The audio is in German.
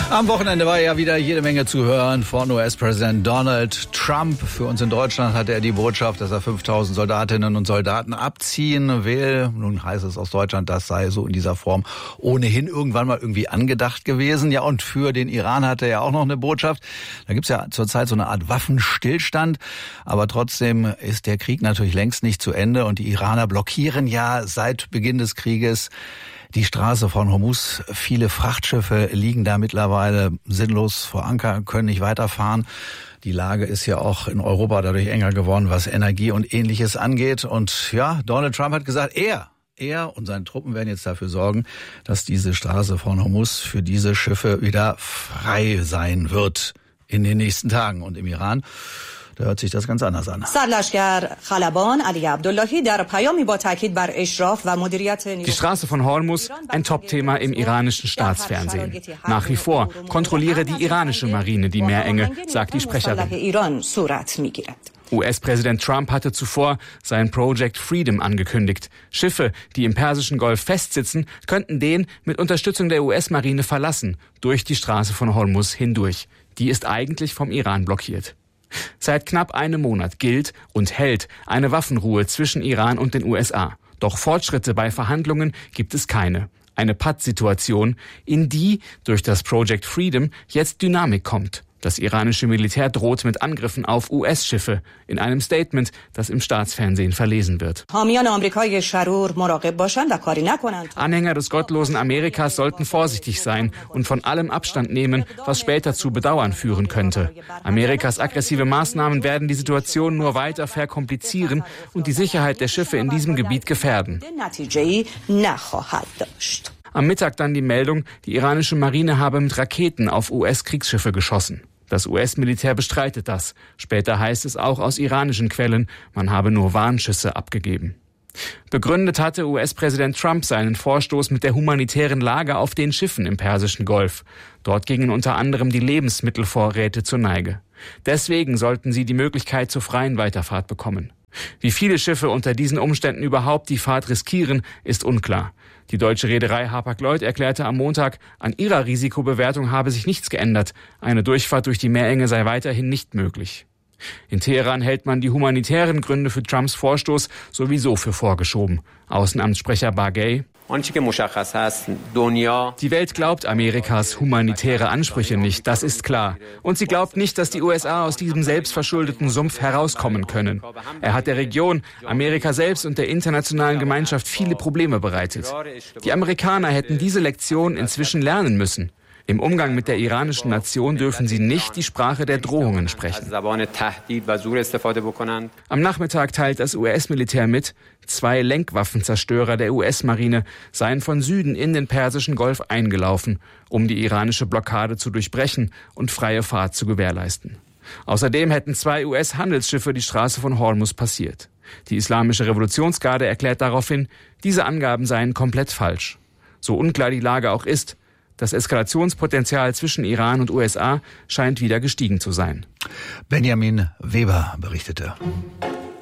Am Wochenende war ja wieder jede Menge zu hören von US-Präsident Donald Trump. Für uns in Deutschland hatte er die Botschaft, dass er 5.000 Soldatinnen und Soldaten abziehen will. Nun heißt es aus Deutschland, das sei so in dieser Form ohnehin irgendwann mal irgendwie angedacht gewesen. Ja, und für den Iran hatte er auch noch eine Botschaft. Da gibt's ja zurzeit so eine Art Waffenstillstand. Aber trotzdem ist der Krieg natürlich längst nicht zu Ende. Und die Iraner blockieren ja seit Beginn des Krieges die Straße von Hormuz. Viele Frachtschiffe liegen da mittlerweile sinnlos vor Anker, können nicht weiterfahren. Die Lage ist ja auch in Europa dadurch enger geworden, was Energie und Ähnliches angeht. Und ja, Donald Trump hat gesagt, er und seine Truppen werden jetzt dafür sorgen, dass diese Straße von Hormuz für diese Schiffe wieder frei sein wird in den nächsten Tagen. Und im Iran, da hört sich das ganz anders an. Die Straße von Hormuz, ein Top-Thema im iranischen Staatsfernsehen. Nach wie vor kontrolliere die iranische Marine die Meerenge, sagt die Sprecherin. US-Präsident Trump hatte zuvor sein Project Freedom angekündigt. Schiffe, die im Persischen Golf festsitzen, könnten den mit Unterstützung der US-Marine verlassen, durch die Straße von Hormuz hindurch. Die ist eigentlich vom Iran blockiert. Seit knapp einem Monat gilt und hält eine Waffenruhe zwischen Iran und den USA. Doch Fortschritte bei Verhandlungen gibt es keine. Eine Pattsituation, in die durch das Project Freedom jetzt Dynamik kommt. Das iranische Militär droht mit Angriffen auf US-Schiffe in einem Statement, das im Staatsfernsehen verlesen wird. Anhänger des gottlosen Amerikas sollten vorsichtig sein und von allem Abstand nehmen, was später zu Bedauern führen könnte. Amerikas aggressive Maßnahmen werden die Situation nur weiter verkomplizieren und die Sicherheit der Schiffe in diesem Gebiet gefährden. Am Mittag dann die Meldung, die iranische Marine habe mit Raketen auf US-Kriegsschiffe geschossen. Das US-Militär bestreitet das. Später heißt es auch aus iranischen Quellen, man habe nur Warnschüsse abgegeben. Begründet hatte US-Präsident Trump seinen Vorstoß mit der humanitären Lage auf den Schiffen im Persischen Golf. Dort gingen unter anderem die Lebensmittelvorräte zur Neige. Deswegen sollten sie die Möglichkeit zur freien Weiterfahrt bekommen. Wie viele Schiffe unter diesen Umständen überhaupt die Fahrt riskieren, ist unklar. Die deutsche Reederei Hapag-Lloyd erklärte am Montag, an ihrer Risikobewertung habe sich nichts geändert. Eine Durchfahrt durch die Meerenge sei weiterhin nicht möglich. In Teheran hält man die humanitären Gründe für Trumps Vorstoß sowieso für vorgeschoben. Außenamtssprecher Bagay: Die Welt glaubt Amerikas humanitäre Ansprüche nicht, das ist klar. Und sie glaubt nicht, dass die USA aus diesem selbstverschuldeten Sumpf herauskommen können. Er hat der Region, Amerika selbst und der internationalen Gemeinschaft viele Probleme bereitet. Die Amerikaner hätten diese Lektion inzwischen lernen müssen. Im Umgang mit der iranischen Nation dürfen sie nicht die Sprache der Drohungen sprechen. Am Nachmittag teilt das US-Militär mit, 2 Lenkwaffenzerstörer der US-Marine seien von Süden in den Persischen Golf eingelaufen, um die iranische Blockade zu durchbrechen und freie Fahrt zu gewährleisten. Außerdem hätten 2 US-Handelsschiffe die Straße von Hormuz passiert. Die Islamische Revolutionsgarde erklärt daraufhin, diese Angaben seien komplett falsch. So unklar die Lage auch ist, das Eskalationspotenzial zwischen Iran und USA scheint wieder gestiegen zu sein. Benjamin Weber berichtete.